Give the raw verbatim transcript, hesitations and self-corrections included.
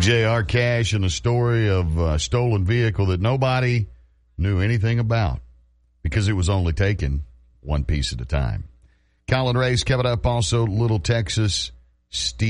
J R Cash and a story of a stolen vehicle that nobody knew anything about because it was only taken one piece at a time. Colin Ray's coming up. Also, Little Texas Steve.